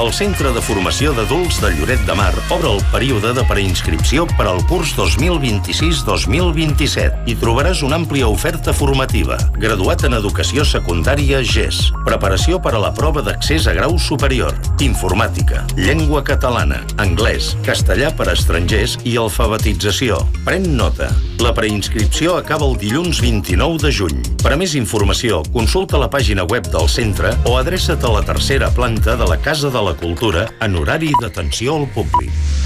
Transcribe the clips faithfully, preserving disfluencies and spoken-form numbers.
El Centre de Formació d'Adults de Lloret de Mar obre el període de preinscripció per al curs dos mil vint-i-sis dos mil vint-i-set. Hi trobaràs una àmplia oferta formativa. Graduat en Educació Secundària G E S. Preparació per a la prova d'accés a grau superior. Informàtica, llengua catalana, anglès, castellà per a estrangers i alfabetització. Pren nota. La preinscripció acaba el dilluns vint-i-nou de juny. Per a més informació, consulta la pàgina web del centre o adreça't a la tercera planta de la Casa de la Cultura en horari d'atenció al públic.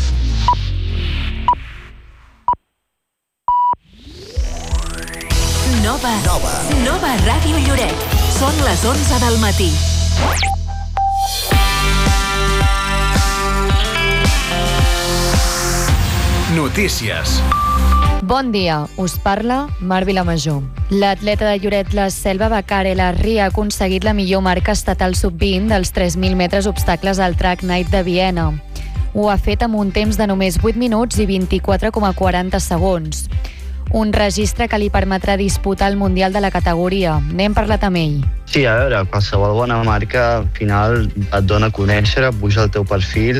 Nova. Nova. Nova Ràdio Lloret. Són les onze del matí. Notícies. Bon dia, us parla Mar Vilamajor. L'atleta de Lloret La Selva, Becare Larry, ha aconseguit la millor marca estatal sub vint dels tres mil metres obstacles al Track Night de Viena. Ho ha fet amb un temps de només vuit minuts i vint-i-quatre coma quaranta segons. Un registre que li permetrà disputar el Mundial de la categoria. N'hem parlat amb ell. Sí, a veure, qualsevol bona marca al final et dona a conèixer, puja el teu perfil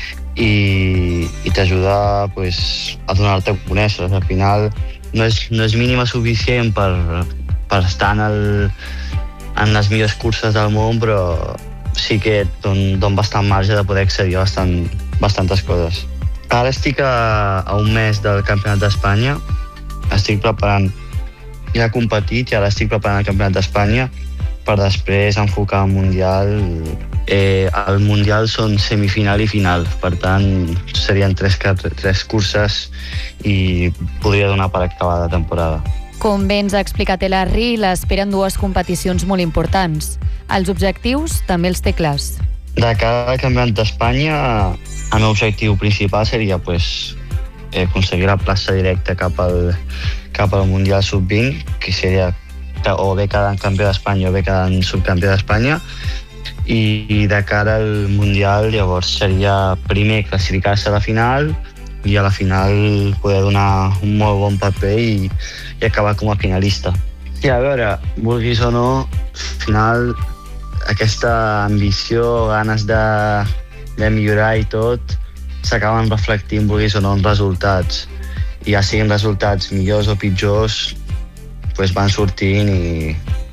i, i t'ajuda pues, a donar-te a conèixer. Al final no és, no és mínima suficient per, per estar en, el, en les millors curses del món, però sí que et don, don bastant marge de poder accedir a bastant, bastantes coses. Ara estic a, a un mes del Campionat d'Espanya, estic preparant, ja he competit i ara estic preparant el Campionat d'Espanya per després enfocar el Mundial. Eh, el Mundial són semifinal i final, per tant serien tres, tres curses i podria donar per acabar la temporada. Com bé ens ha explicat el Larry, l'esperen dues competicions molt importants. Els objectius també els té clars. De cara al Campionat d'Espanya, el meu objectiu principal seria pues, eh, aconseguir la plaça directa cap al, cap al Mundial sub vint, que seria o bé quedant campió d'Espanya o bé quedant subcampió d'Espanya, i de cara al Mundial llavors seria primer classificar-se a la final i a la final poder donar un molt bon paper i, i acabar com a finalista. I a veure, vulguis o no, al final aquesta ambició, ganes de, de millorar i tot s'acaben reflectint, vulguis o no, en resultats. I ja siguin resultats millors o pitjors, pues van sortint i,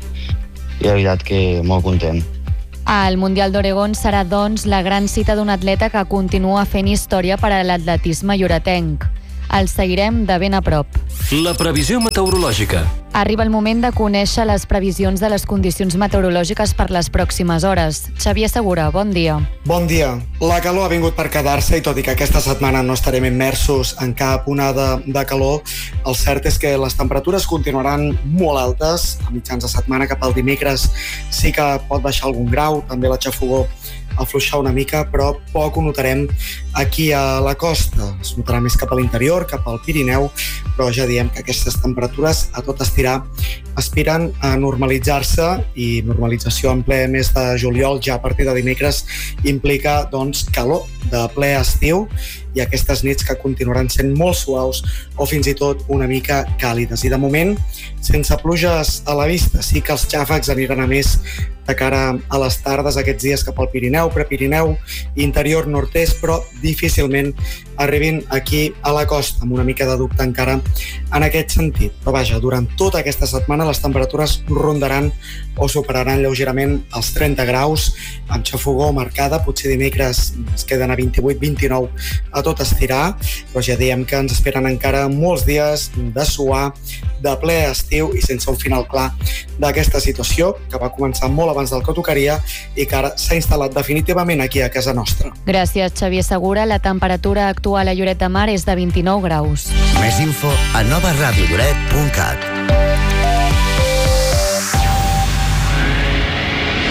i la veritat que molt content. El Mundial d'Oregon serà, doncs, la gran cita d'un atleta que continua fent història per a l'atletisme lloretenc. El seguirem de ben a prop. La previsió meteorològica. Arriba el moment de conèixer les previsions de les condicions meteorològiques per les pròximes hores. Xavier Segura, bon dia. Bon dia. La calor ha vingut per quedar-se i tot i que aquesta setmana no estarem immersos en cap onada de calor, el cert és que les temperatures continuaran molt altes. A mitjans de setmana cap al dimecres sí que pot baixar algun grau, també la xafogor afluixar una mica, però poc ho notarem aquí a la costa. Es notarà més cap a l'interior, cap al Pirineu, però ja diem que aquestes temperatures a tot estirar aspiren a normalitzar-se i normalització en ple mes de juliol, ja a partir de dimecres, implica doncs, calor de ple estiu i aquestes nits que continuaran sent molt suaus o fins i tot una mica càlides. I de moment, sense pluges a la vista, sí que els xàfecs aniran a més de cara a les tardes aquests dies cap al Pirineu, Prepirineu, interior nord-est, però difícilment arribin aquí a la costa, amb una mica de dubte encara en aquest sentit. Però vaja, durant tota aquesta setmana les temperatures rondaran o superaran lleugerament els trenta graus, amb xafogor marcada, potser dimecres es queden a vint-i-vuit vint-i-nou a tot estirar, però ja diem que ens esperen encara molts dies de suar, de ple estiu i sense un final clar d'aquesta situació, que va començar molt abans del que tocaria i que ara s'ha instal·lat definitivament aquí a casa nostra. Gràcies, Xavier Segura. La temperatura actual a Lloret de Mar és de vint-i-nou graus. Més info a nova ràdio lloret punt cat.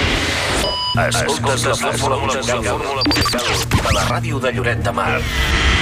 Escoltes la fórmula musical de la ràdio de Lloret de Mar.